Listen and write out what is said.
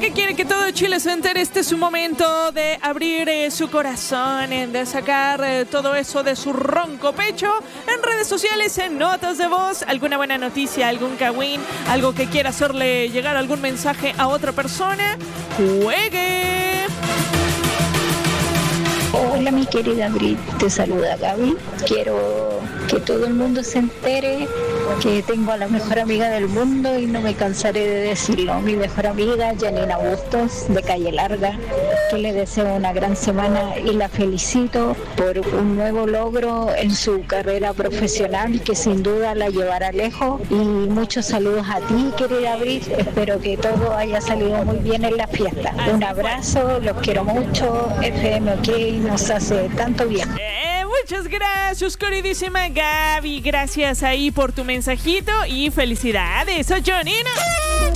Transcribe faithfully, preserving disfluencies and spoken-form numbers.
que quiere que todo Chile se entere. Este es su momento de abrir eh, su corazón, eh, de sacar eh, todo eso de su ronco pecho en redes sociales, en notas de voz, alguna buena noticia, algún cagüín, algo que quiera hacerle llegar algún mensaje a otra persona. ¡Juegue! Hola mi querida Brit, te saluda Gaby. Quiero que todo el mundo se entere que tengo a la mejor amiga del mundo y no me cansaré de decirlo. Mi mejor amiga Janina Bustos, de Calle Larga, que le deseo una gran semana y la felicito por un nuevo logro en su carrera profesional que sin duda la llevará lejos. Y muchos saludos a ti, querida Brit. Espero que todo haya salido muy bien en la fiesta. Un abrazo, los quiero mucho. F M OK nos hace tanto bien. Eh, muchas gracias, queridísima Gaby. Gracias ahí por tu mensajito y felicidades. Soy Janina.